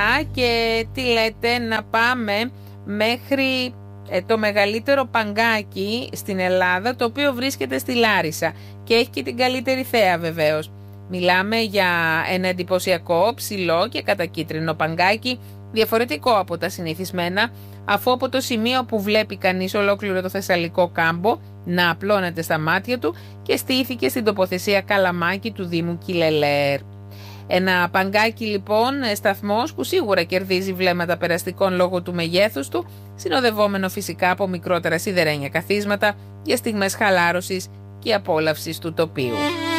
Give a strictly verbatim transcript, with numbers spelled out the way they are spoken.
Και τι λέτε να πάμε μέχρι ε, το μεγαλύτερο παγκάκι στην Ελλάδα, το οποίο βρίσκεται στη Λάρισα και έχει και την καλύτερη θέα βεβαίως. Μιλάμε για ένα εντυπωσιακό, ψηλό και κατακίτρινο παγκάκι, διαφορετικό από τα συνηθισμένα, αφού από το σημείο που βλέπει κανείς ολόκληρο το Θεσσαλικό κάμπο να απλώνεται στα μάτια του και στήθηκε στην τοποθεσία Καλαμάκι του Δήμου Κιλελέρ. Ένα παγκάκι λοιπόν, σταθμός που σίγουρα κερδίζει βλέμματα περαστικών λόγω του μεγέθους του, συνοδευόμενο φυσικά από μικρότερα σιδερένια καθίσματα για στιγμές χαλάρωσης και απόλαυσης του τοπίου.